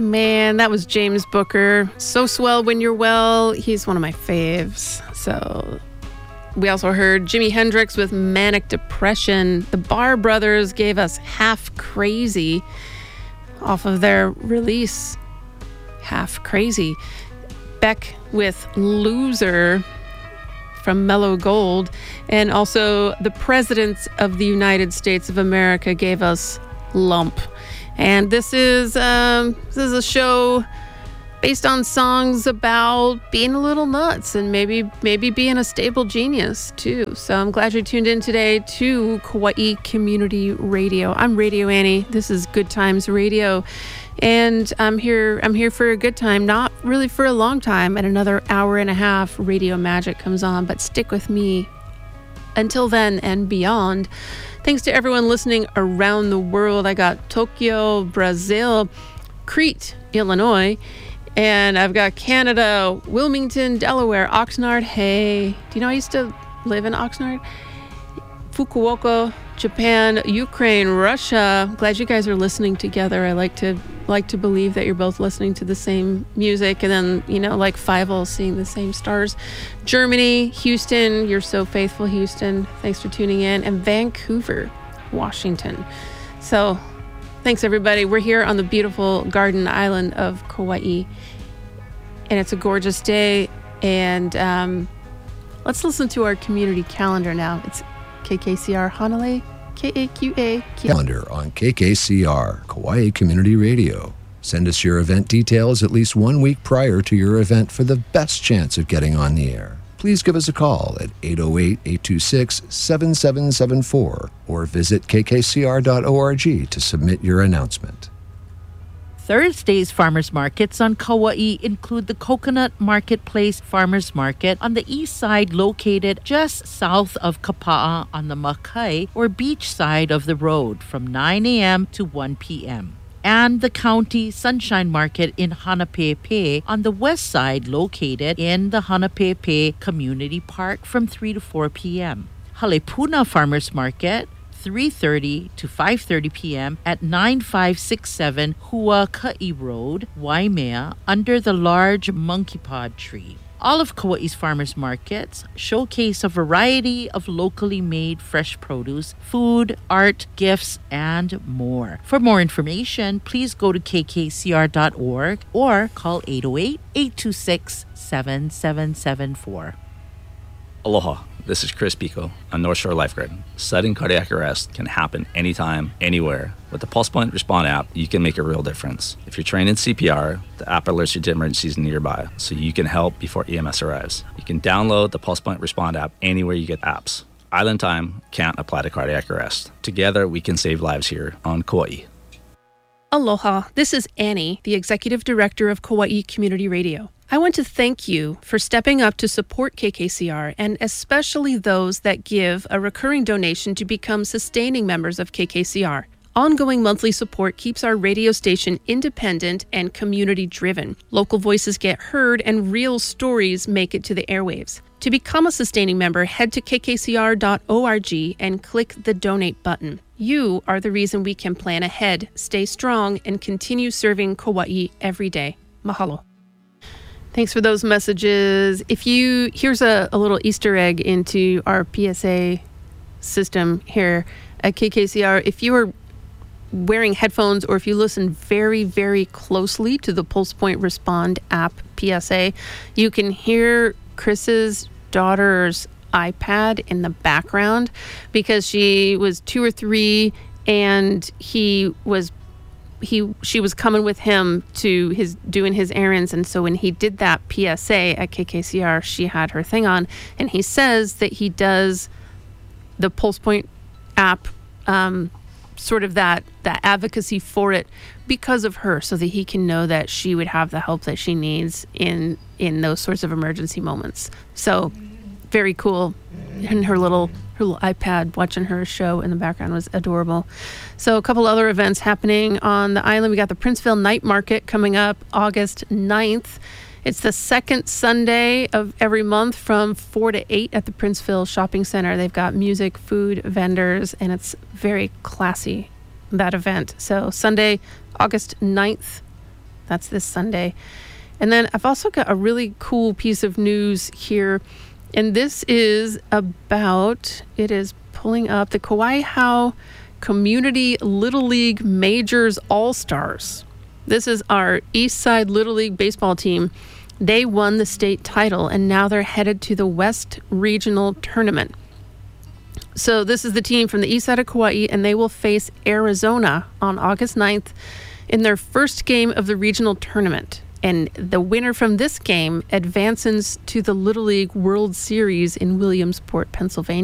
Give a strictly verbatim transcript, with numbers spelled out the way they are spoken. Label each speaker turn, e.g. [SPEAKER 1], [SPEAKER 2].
[SPEAKER 1] Man, that was James Booker. So swell when you're well. He's one of my faves. So we also heard Jimi Hendrix with Manic Depression. The Bar Brothers gave us Half Crazy off of their release, Half Crazy. Beck with Loser from Mellow Gold. And also the Presidents of the United States of America gave us Lump. And this is um, this is a show based on songs about being a little nuts and maybe maybe being a stable genius too. So I'm glad you tuned in today to Kauai Community Radio. I'm Radio Annie. This is Good Times Radio, and I'm here. I'm here for a good time, not really for a long time. And another hour and a half, Radio Magic comes on. But stick with me until then and beyond. Thanks to everyone listening around the world. I got Tokyo, Brazil, Crete, Illinois, and I've got Canada, Wilmington, Delaware, Oxnard. Hey, do you know I used to live in Oxnard? Fukuoka, Japan, Ukraine, Russia. Glad you guys are listening together. I like to like to believe that you're both listening to the same music, and then, you know, like Fievel, seeing the same stars. Germany, Houston, you're so faithful, Houston. Thanks for tuning in. And Vancouver, Washington. So thanks, everybody. We're here on the beautiful garden island of Kauai, and it's a gorgeous day. And um, let's listen to our community calendar now. It's K K C R Hanalei, K A Q A.
[SPEAKER 2] Calendar on K K C R, Kauai Community Radio. Send us your event details at least one week prior to your event for the best chance of getting on the air. Please give us a call at eight oh eight, eight two six, seven seven seven four or visit k k c r dot org to submit your announcement.
[SPEAKER 3] Thursday's farmers markets on Kauai include the Coconut Marketplace Farmers Market on the east side, located just south of Kapa'a on the Makai or beach side of the road from nine a.m. to one p.m. and the County Sunshine Market in Hanapepe on the west side, located in the Hanapepe Community Park from three to four p.m. Halepuna Farmers Market, three thirty to five thirty p.m. at nine five six seven Huaka'i Road, Waimea, under the large monkey pod tree. All of Kauai's farmers markets showcase a variety of locally made fresh produce, food, art, gifts, and more. For more information, please go to k k c r dot org or call eight oh eight, eight two six, seven seven seven four.
[SPEAKER 4] Aloha. This is Chris Pico on North Shore Lifeguard. Sudden cardiac arrest can happen anytime, anywhere. With the Pulse Point Respond app, you can make a real difference. If you're trained in C P R, the app alerts you to emergencies nearby, so you can help before E M S arrives. You can download the Pulse Point Respond app anywhere you get apps. Island time can't apply to cardiac arrest. Together, we can save lives here on Kauai.
[SPEAKER 1] Aloha. This is Annie, the Executive Director of Kauai Community Radio. I want to thank you for stepping up to support K K C R, and especially those that give a recurring donation to become sustaining members of K K C R. Ongoing monthly support keeps our radio station independent and community-driven. Local voices get heard and real stories make it to the airwaves. To become a sustaining member, head to k k c r dot org and click the donate button. You are the reason we can plan ahead, stay strong, and continue serving Kauai every day. Mahalo. Thanks for those messages. If you, here's a, a little Easter egg into our P S A system here at K K C R. If you are wearing headphones or if you listen very, very closely to the Pulse Point Respond app P S A, you can hear Chris's daughter's iPad in the background because she was two or three and he was he she was coming with him to his doing his errands, and so when he did that P S A at K K C R, she had her thing on, and he says that he does the Pulse Point app um sort of that that advocacy for it because of her, so that he can know that she would have the help that she needs in in those sorts of emergency moments. So very cool. And her little her little iPad watching her show in the background was adorable. So a couple other events happening on the island. We got the Princeville Night Market coming up August ninth. It's the second Sunday of every month from four to eight at the Princeville Shopping Center. They've got music, food, vendors, and it's very classy, that event. So Sunday, August ninth, That's this Sunday. And then I've also got a really cool piece of news here. And this is about, it is pulling up the Kauai Hau Community Little League Majors All-Stars. This is our East Side Little League baseball team. They won the state title, and now they're headed to the West Regional Tournament. So this is the team from the east side of Kauai, and they will face Arizona on August ninth in their first game of the regional tournament. And the winner from this game advances to the Little League World Series in Williamsport, Pennsylvania.